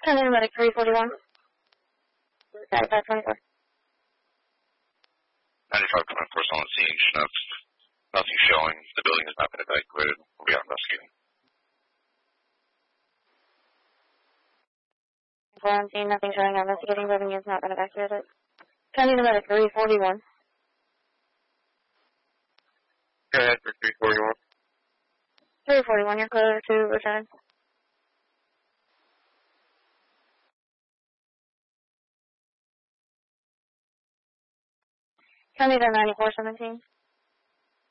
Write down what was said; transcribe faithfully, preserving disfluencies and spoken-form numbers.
County Medic three forty-one. ninety-five twenty-four. ninety-five twenty-four is on the scene. Schnuff. Nothing showing. The building has not been evacuated. We'll be out investigating. On scene, nothing showing. Investigating. Building has not been evacuated. County Medic three forty-one. Go ahead for three forty-one. three forty-one, you're clear to return. County to ninety-four seventeen.